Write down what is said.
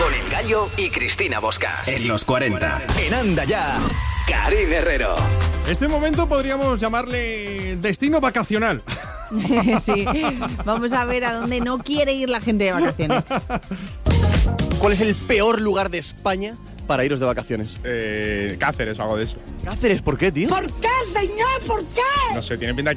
Con El Gallo y Cristina Bosca. En los 40. En Anda Ya, Karim Herrero. Este momento podríamos llamarle destino vacacional. Sí, vamos a ver a dónde no quiere ir la gente de vacaciones. ¿Cuál es el peor lugar de España para iros de vacaciones? Cáceres o algo de eso. ¿Cáceres? ¿Por qué, tío? ¿Por qué, señor? ¿Por qué? No sé, tiene pinta